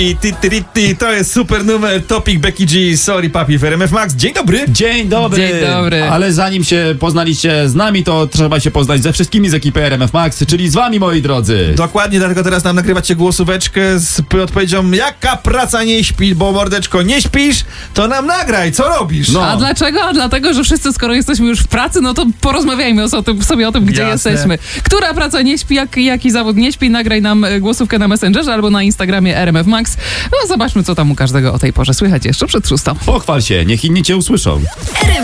To jest super numer Topic, Becky G, Sorry Papi w RMF Max. Dzień dobry. Dzień dobry. Dzień dobry. Ale zanim się poznaliście z nami, to trzeba się poznać ze wszystkimi z ekipy RMF Max, czyli z wami, moi drodzy. Dokładnie, dlatego teraz nam nagrywacie głosóweczkę z odpowiedzią: jaka praca nie śpi, bo mordeczko nie śpisz, to nam nagraj, co robisz? No. A dlaczego? A dlatego, że wszyscy, skoro jesteśmy już w pracy, no to porozmawiajmy sobie o tym, gdzie Jasne. jesteśmy. Która praca nie śpi, jaki zawód nie śpi? Nagraj nam głosówkę na Messengerze albo na Instagramie RMF Max. No zobaczmy, co tam u każdego o tej porze słychać jeszcze przed 6. Pochwal się, niech inni cię usłyszą.